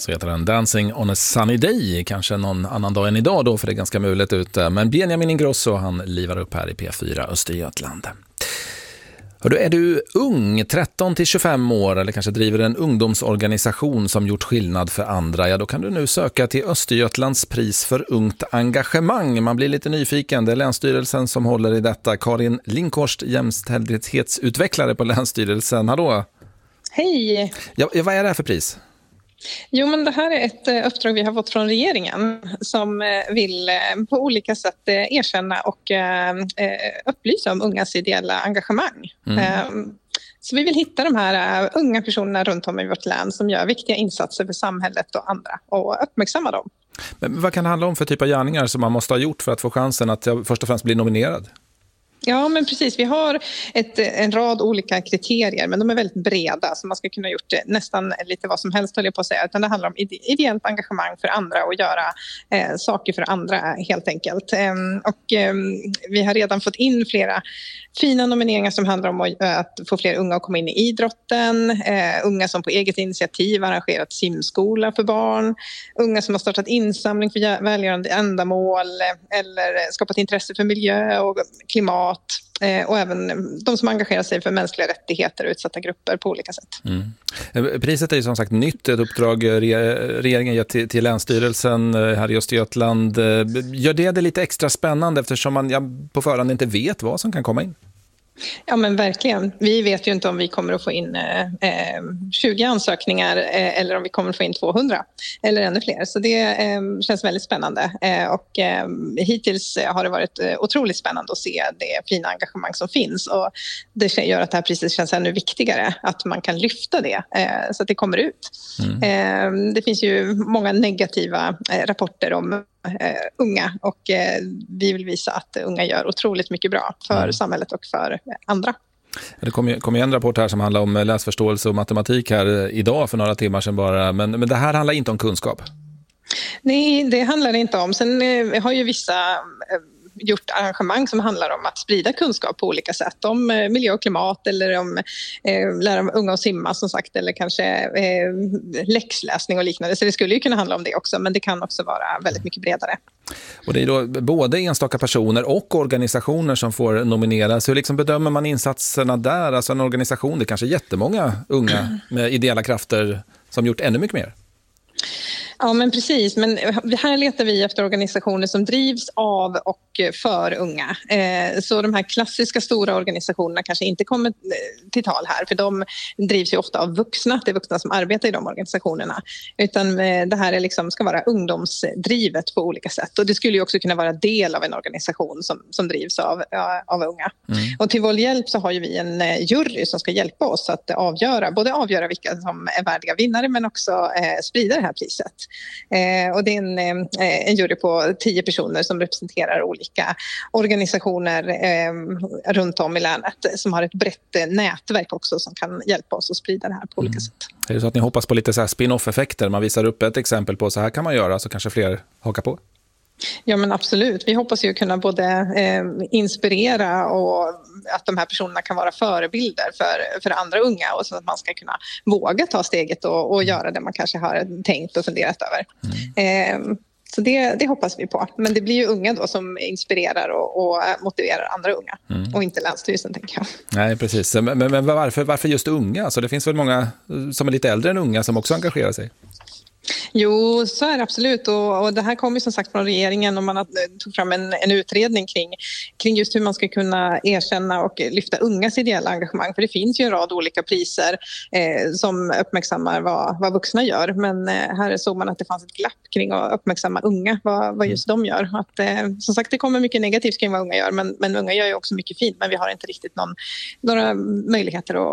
Så heter den Dancing on a sunny day, kanske någon annan dag än idag då, för det är ganska mulet ute. Men Benjamin Ingrosso, han livar upp här i P4 Östergötland. Hördu, är du ung, 13-25 år, eller kanske driver en ungdomsorganisation som gjort skillnad för andra, ja då kan du nu söka till Östergötlands pris för ungt engagemang. Man blir lite nyfiken, det är Länsstyrelsen som håller i detta. Karin Linkhorst, jämställdhetsutvecklare på Länsstyrelsen, hallå? Hej! Ja, vad är det här för pris? Jo, men det här är ett uppdrag vi har fått från regeringen som vill på olika sätt erkänna och upplysa om ungas ideella engagemang. Så vi vill hitta de här unga personerna runt om i vårt län som gör viktiga insatser för samhället och andra och uppmärksamma dem. Men vad kan det handla om för typ av gärningar som man måste ha gjort för att få chansen att först och främst bli nominerad? Ja, men precis. Vi har en rad olika kriterier, men de är väldigt breda, så man ska kunna ha gjort nästan lite vad som helst, håller jag på att säga. Utan det handlar om ideellt engagemang för andra och göra saker för andra, helt enkelt. Vi har redan fått in flera fina nomineringar som handlar om att få fler unga att komma in i idrotten, unga som på eget initiativ arrangerat simskola för barn, unga som har startat insamling för välgörande ändamål eller skapat intresse för miljö och klimat. Och även de som engagerar sig för mänskliga rättigheter och utsatta grupper på olika sätt. Priset är ju som sagt nytt, ett uppdrag regeringen ger till Länsstyrelsen här i Östergötland. Gör det lite extra spännande eftersom man på förhand inte vet vad som kan komma in? Ja, men verkligen. Vi vet ju inte om vi kommer att få in 20 ansökningar eller om vi kommer att få in 200 eller ännu fler. Så det känns väldigt spännande. Och hittills har det varit otroligt spännande att se det fina engagemang som finns. Och det gör att det här priset känns ännu viktigare, att man kan lyfta det så att det kommer ut. Det finns ju många negativa rapporter om unga och vi vill visa att unga gör otroligt mycket bra för samhället och för andra. Det kom en rapport här som handlar om läsförståelse och matematik här idag för några timmar sedan bara, men det här handlar inte om kunskap. Nej, det handlar det inte om. Sen har ju vissa gjort arrangemang som handlar om att sprida kunskap på olika sätt om miljö och klimat eller om lära unga att simma som sagt, eller kanske läxläsning och liknande. Så det skulle ju kunna handla om det också, men det kan också vara väldigt mycket bredare. Och det är då både enstaka personer och organisationer som får nomineras. Hur liksom bedömer man insatserna där? Alltså en organisation, det är kanske jättemånga unga med ideella krafter som gjort ännu mycket mer. Ja, men precis. Men här letar vi efter organisationer som drivs av och för unga. Så de här klassiska stora organisationerna kanske inte kommer till tal här, för de drivs ju ofta av vuxna. Det är vuxna som arbetar i de organisationerna. Utan det här är liksom, ska vara ungdomsdrivet på olika sätt. Och det skulle ju också kunna vara del av en organisation som drivs av unga. Och till vår hjälp så har ju vi en jury som ska hjälpa oss att avgöra vilka som är värdiga vinnare, men också sprida det här priset. Och det är en jury på 10 personer som representerar olika organisationer runt om i länet som har ett brett nätverk också som kan hjälpa oss att sprida det här på olika sätt. Är det så att ni hoppas på lite så här spin-off-effekter? Man visar upp ett exempel på så här kan man göra, så kanske fler hakar på? Ja, men absolut. Vi hoppas ju kunna både inspirera och att de här personerna kan vara förebilder för andra unga, och så att man ska kunna våga ta steget och göra det man kanske har tänkt och funderat över. Så det hoppas vi på. Men det blir ju unga då som inspirerar och motiverar andra unga. Och inte Länsstyrelsen, tänker jag. Nej, precis. Men varför just unga? Alltså, det finns väl många som är lite äldre än unga som också engagerar sig? Jo, så är det absolut. Och det här kommer ju som sagt från regeringen, och man tog fram en utredning kring just hur man ska kunna erkänna och lyfta ungas ideella engagemang. För det finns ju en rad olika priser som uppmärksammar vad vuxna gör. Men här såg man att det fanns ett glapp kring att uppmärksamma unga, vad just de gör. Att, som sagt, det kommer mycket negativt kring vad unga gör, men unga gör ju också mycket fint. Men vi har inte riktigt några möjligheter